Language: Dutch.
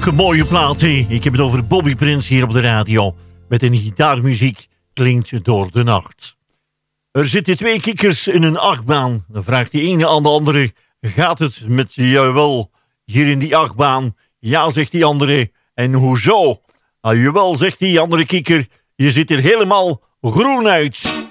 Zulke mooie platen. Ik heb het over Bobby Prince hier op de radio. Met een gitaarmuziek klinkt door de nacht. Er zitten 2 kikkers in een achtbaan. Dan vraagt die ene aan de andere: gaat het met jou wel hier in die achtbaan? Ja, zegt die andere. En hoezo? Nou, jawel, zegt die andere kikker. Je ziet er helemaal groen uit.